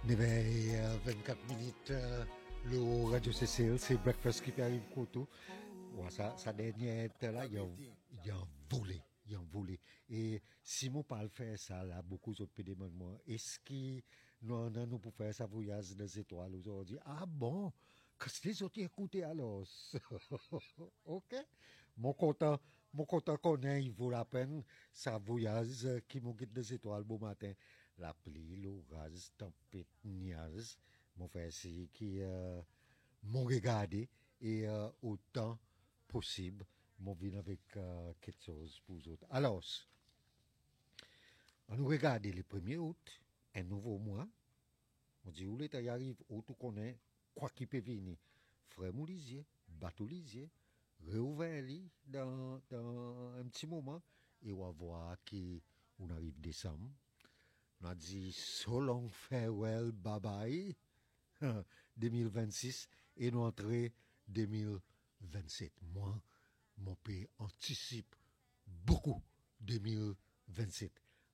24 minutes, le Radio CCL, c'est Breakfast qui arrive Koto. Ouais, ça dernière là, il y a un volé. Il y a un volé. Et si mon pas le faire ça, là, beaucoup d'autres me demandent moi, est-ce que nous pour faire ça voyage des étoiles aujourd'hui? Ah bon? Qu'est-ce que les autres écoutez alors? Ok? Mon content, mon content qu'on ait, il vaut la peine. Ça voyage qui m'ont guide des étoiles beau matin. La pluie, l'orage, tempête, nuages. Mon frère, c'est qui m'ont regardé et autant possible, m'ont venu avec quelque chose pour vous autres. Alors, on nous regarde le 1er août, un nouveau mois. On dit où l'état y arrive, où tout connaît, quoi qui peut venir. Frère Moulisier, bateau lisier, réouvert dans un petit moment, et on va voir qu'on arrive décembre. On a dit so long farewell, bye bye, 2026, et nous entrons 2027. Moi, mon pays anticipe beaucoup 2027.